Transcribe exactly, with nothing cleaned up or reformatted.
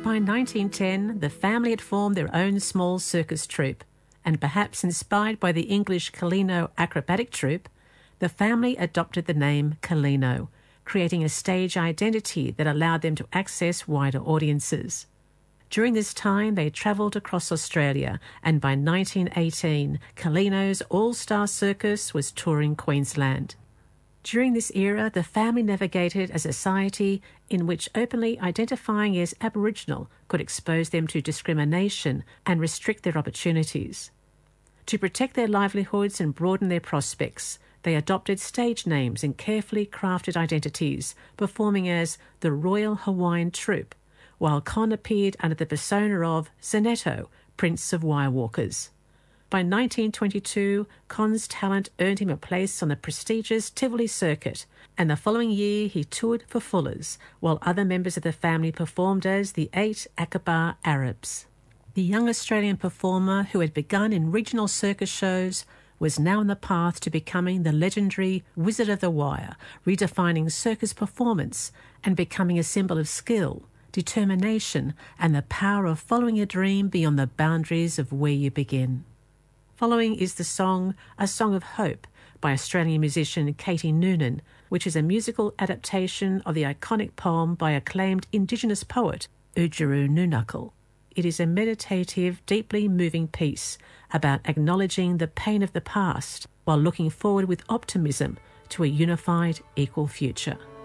by nineteen ten, the family had formed their own small circus troupe, and perhaps inspired by the English Colino acrobatic troupe, the family adopted the name Colino, creating a stage identity that allowed them to access wider audiences. During this time, they travelled across Australia, and by nineteen eighteen, Colino's All-Star Circus was touring Queensland. During this era, the family navigated a society in which openly identifying as Aboriginal could expose them to discrimination and restrict their opportunities. To protect their livelihoods and broaden their prospects, they adopted stage names and carefully crafted identities, performing as the Royal Hawaiian Troupe, while Con appeared under the persona of Zanetto, Prince of Wirewalkers. By nineteen twenty-two, Con's talent earned him a place on the prestigious Tivoli circuit, and the following year he toured for Fuller's, while other members of the family performed as the Eight Aqaba Arabs. The young Australian performer, who had begun in regional circus shows, was now on the path to becoming the legendary Wizard of the Wire, redefining circus performance and becoming a symbol of skill, determination, and the power of following a dream beyond the boundaries of where you begin. Following is the song A Song of Hope by Australian musician Katie Noonan, which is a musical adaptation of the iconic poem by acclaimed Indigenous poet Oodgeroo Noonuccal. It is a meditative, deeply moving piece about acknowledging the pain of the past while looking forward with optimism to a unified, equal future.